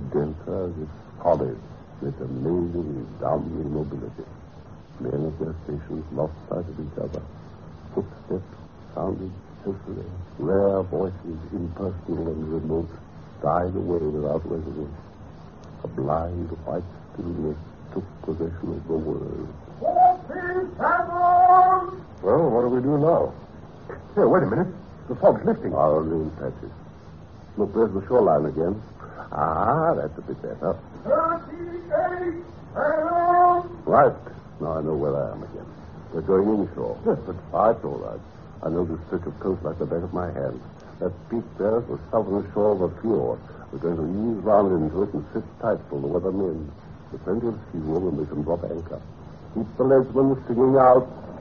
Delta is solid with amazing downwind mobility. Men at their stations lost sight of each other. Footsteps sounded socially. Rare voices, impersonal and remote, died away without resonance. A blind white stillness took possession of the world. Well, what do we do now? Here, wait a minute. The fog's lifting. Only in patches. Look, there's the shoreline again. Ah, that's a bit better. 38! Right. Now I know where I am again. We're going inshore. Yes, but... It's all right. I know this stretch of coast like the back of my hand. That peak there is the southern shore of a fjord. We're going to ease round into it and sit tight till the weather mends. With plenty of sea room and we can drop anchor. Keep the leadsman singing out.